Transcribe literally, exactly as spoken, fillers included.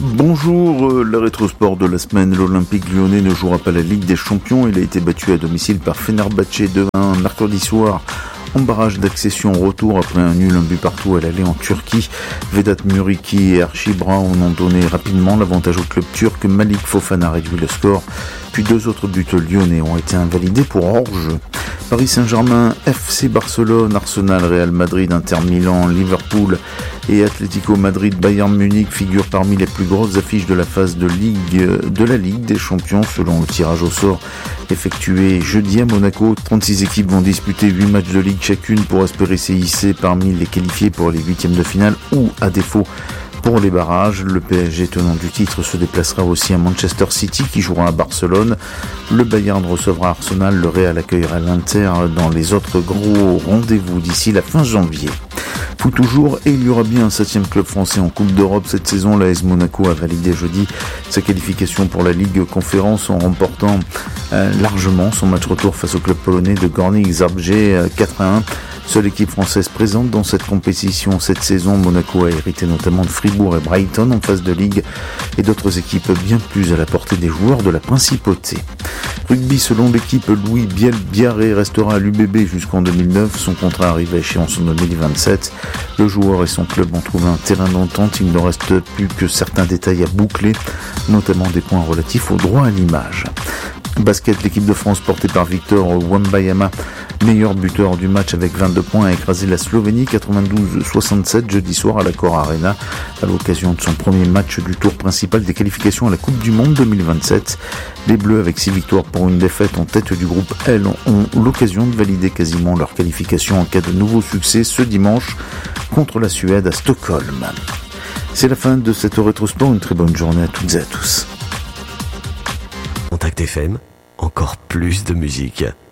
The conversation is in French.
Bonjour, le rétrosport de la semaine. L'Olympique lyonnais ne jouera pas la Ligue des Champions. Il a été battu à domicile par Fenerbahçe deux à un mercredi soir en barrage d'accession retour après un nul, un but partout à l'aller en Turquie. Vedat Muriqi et Archie Brown ont donné rapidement l'avantage au club turc. Malik Fofana a réduit le score, puis deux autres buts lyonnais ont été invalidés pour hors-jeu. Paris Saint-Germain, F C Barcelone, Arsenal, Real Madrid, Inter Milan, Liverpool et Atlético Madrid, Bayern Munich figurent parmi les plus grosses affiches de la phase de Ligue de la Ligue des Champions selon le tirage au sort effectué jeudi à Monaco. trente-six équipes vont disputer huit matchs de Ligue chacune pour espérer s'y hisser parmi les qualifiés pour les huitièmes de finale ou à défaut pour les barrages. Le P S G tenant du titre se déplacera aussi à Manchester City qui jouera à Barcelone. Le Bayern recevra Arsenal, le Real accueillera l'Inter dans les autres gros rendez-vous d'ici la fin janvier. Foot toujours, et il y aura bien un septième club français en Coupe d'Europe cette saison. L'A S Monaco a validé jeudi sa qualification pour la Ligue Conférence en remportant euh, largement son match retour face au club polonais de Górnik Zabrze euh, quatre à un. Seule équipe française présente dans cette compétition cette saison. Monaco a hérité notamment de Fribourg et Brighton en phase de Ligue et d'autres équipes bien plus à la portée des joueurs de la principauté. Rugby, selon l'équipe, Louis Biel-Biarré restera à l'U B B jusqu'en deux mille neuf. Son contrat arrive à échéance en deux mille vingt-sept. Le joueur et son club ont trouvé un terrain d'entente. Il ne reste plus que certains détails à boucler, notamment des points relatifs au droit à l'image. Basket, l'équipe de France portée par Victor Wembanyama, meilleur buteur du match avec vingt-deux points, a écrasé la Slovénie quatre-vingt-douze à soixante-sept jeudi soir à l'Accor Arena à l'occasion de son premier match du tour principal des qualifications à la Coupe du Monde deux mille vingt-sept. Les Bleus, avec six victoires pour une défaite en tête du groupe L, ont l'occasion de valider quasiment leur qualification en cas de nouveau succès ce dimanche contre la Suède à Stockholm. C'est la fin de cette rétrosport. Une très bonne journée à toutes et à tous. Contact F M, encore plus de musique.